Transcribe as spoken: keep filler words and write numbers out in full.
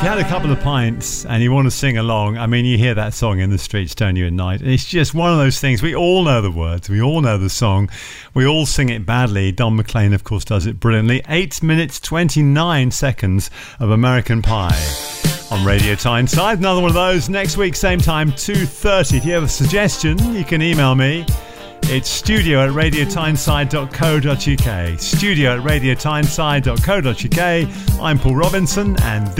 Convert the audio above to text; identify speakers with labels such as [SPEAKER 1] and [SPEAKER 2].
[SPEAKER 1] If you had a couple of pints and you want to sing along, I mean, you hear that song in the streets, don't you, at night? It's just one of those things. We all know the words. We all know the song. We all sing it badly. Don McLean, of course, does it brilliantly. eight minutes, twenty-nine seconds of American Pie on Radio Tyneside. Another one of those next week, same time, two thirty. If you have a suggestion, you can email me. It's studio at radio tyneside dot co dot uk. Studio at radio tyneside dot co dot uk. I'm Paul Robinson, and